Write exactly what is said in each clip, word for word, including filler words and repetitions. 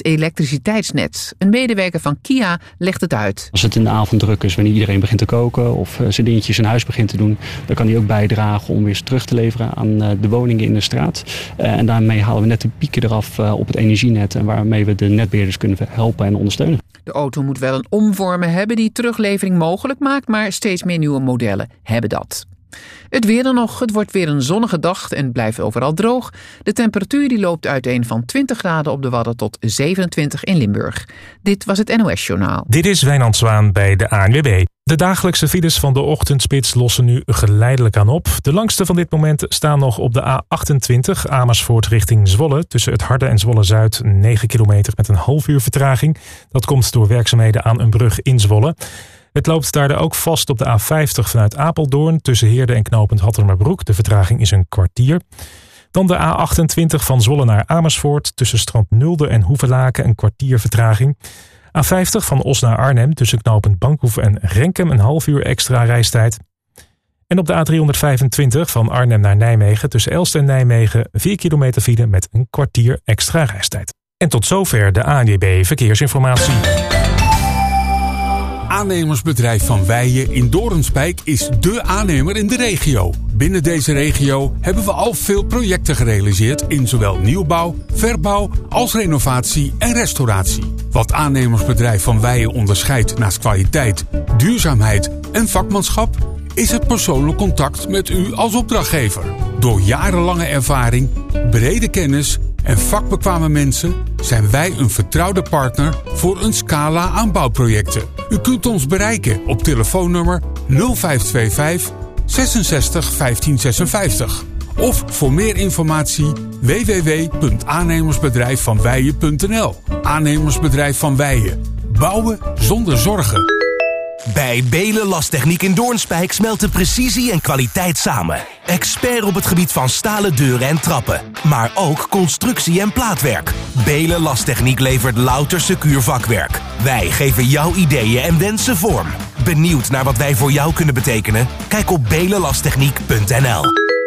het elektriciteitsnet. Een medewerker van Kia legt het uit. Als het in de avond druk is, wanneer iedereen begint te koken of zijn dingetjes in huis begint te doen, dan kan die ook bijdragen om weer terug te leveren aan de woningen in de straat. En daarmee halen we net de pieken eraf op het energienet en waarmee we de netbeheerders kunnen helpen en ondersteunen. De auto moet wel een omvormer hebben die teruglevering mogelijk maakt, maar steeds meer nieuwe modellen hebben dat. Het weer dan nog. Het wordt weer een zonnige dag en blijft overal droog. De temperatuur die loopt uiteen van twintig graden op de Wadden tot zevenentwintig in Limburg. Dit was het N O S-journaal. Dit is Wijnand Zwaan bij de A N W B. De dagelijkse files van de ochtendspits lossen nu geleidelijk aan op. De langste van dit moment staan nog op de A achtentwintig Amersfoort richting Zwolle. Tussen het Harde en Zwolle-Zuid negen kilometer met een half uur vertraging. Dat komt door werkzaamheden aan een brug in Zwolle. Het loopt daardoor ook vast op de A vijftig vanuit Apeldoorn. Tussen Heerde en knooppunt Hattemerbroek. De vertraging is een kwartier. Dan de A achtentwintig van Zwolle naar Amersfoort. Tussen Strand Nulde en Hoevelaken een kwartier vertraging. A vijftig van Os naar Arnhem tussen knooppunt Bankhoeven en Renkum een half uur extra reistijd. En op de A driehonderdvijfentwintig van Arnhem naar Nijmegen tussen Elst en Nijmegen vier kilometer file met een kwartier extra reistijd. En tot zover de A N W B Verkeersinformatie. Aannemersbedrijf Van Weijen in Doornspijk is dé aannemer in de regio. Binnen deze regio hebben we al veel projecten gerealiseerd in zowel nieuwbouw, verbouw als renovatie en restauratie. Wat Aannemersbedrijf Van Weijen onderscheidt naast kwaliteit, duurzaamheid en vakmanschap is het persoonlijk contact met u als opdrachtgever. Door jarenlange ervaring, brede kennis en vakbekwame mensen zijn wij een vertrouwde partner voor een scala aan bouwprojecten. U kunt ons bereiken op telefoonnummer nul vijf twee vijf zesenzestig vijftien zesenvijftig of voor meer informatie w w w punt aannemersbedrijf van weijen punt n l. Aannemersbedrijf Van Weijen. Bouwen zonder zorgen. Bij Belen Lastechniek in Doornspijk smelten precisie en kwaliteit samen. Expert op het gebied van stalen deuren en trappen. Maar ook constructie en plaatwerk. Belen Lastechniek levert louter secuur vakwerk. Wij geven jouw ideeën en wensen vorm. Benieuwd naar wat wij voor jou kunnen betekenen? Kijk op belen lastechniek punt n l.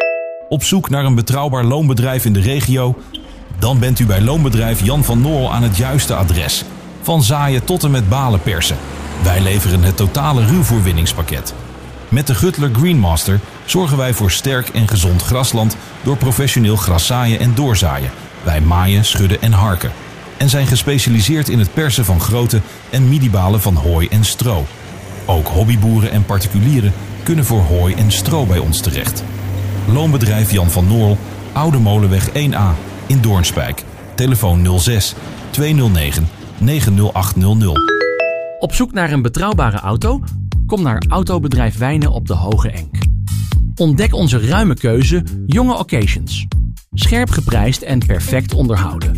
Op zoek naar een betrouwbaar loonbedrijf in de regio? Dan bent u bij loonbedrijf Jan van Noorl aan het juiste adres. Van zaaien tot en met balen persen. Wij leveren het totale ruwvoerwinningspakket. Met de Gutler Greenmaster zorgen wij voor sterk en gezond grasland door professioneel graszaaien en doorzaaien. Wij maaien, schudden en harken. En zijn gespecialiseerd in het persen van grote en midibalen van hooi en stro. Ook hobbyboeren en particulieren kunnen voor hooi en stro bij ons terecht. Loonbedrijf Jan van Noorl, Oude Molenweg één A in Doornspijk. Telefoon nul zes tweehonderdnegen negen nul acht nul nul. Op zoek naar een betrouwbare auto? Kom naar Autobedrijf Wijnen op de Hoge Enk. Ontdek onze ruime keuze jonge occasions. Scherp geprijsd en perfect onderhouden.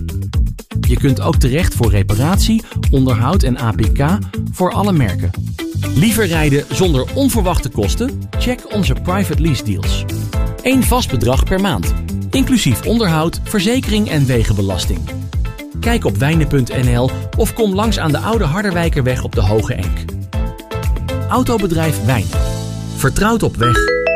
Je kunt ook terecht voor reparatie, onderhoud en A P K voor alle merken. Liever rijden zonder onverwachte kosten? Check onze private lease deals. Eén vast bedrag per maand, inclusief onderhoud, verzekering en wegenbelasting. Kijk op wijnen punt n l of kom langs aan de Oude Harderwijkerweg op de Hoge Enk. Autobedrijf Wijnen. Vertrouwd op weg.